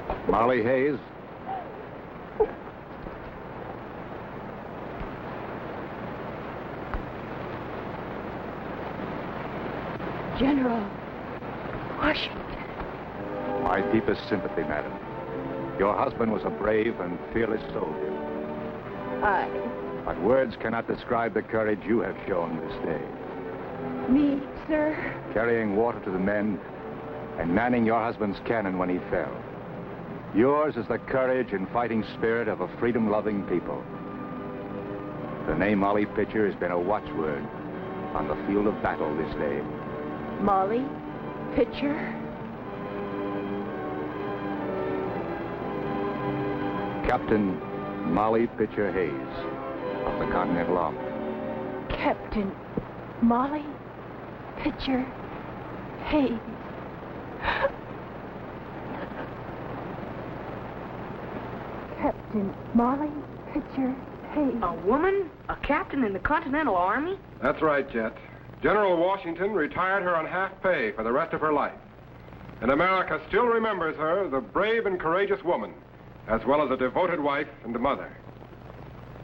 Molly Hayes. General Washington. My deepest sympathy, madam. Your husband was a brave and fearless soldier. But words cannot describe the courage you have shown this day. Me, sir? Carrying water to the men and manning your husband's cannon when he fell. Yours is the courage and fighting spirit of a freedom-loving people. The name Molly Pitcher has been a watchword on the field of battle this day. Molly Pitcher? Captain Molly Pitcher Hayes of the Continental Army. Captain Molly Pitcher Hayes. Captain Molly Pitcher Hayes. A woman? A captain in the Continental Army? That's right, Jet. General Washington retired her on half pay for the rest of her life. And America still remembers her as a brave and courageous woman, as well as a devoted wife and a mother.